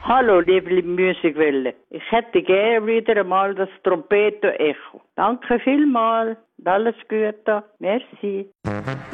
Hallo, liebe Musikwelle. Ich hätte gerne wieder einmal das Trompeter-Echo. Danke vielmals. Alles Gute. Merci.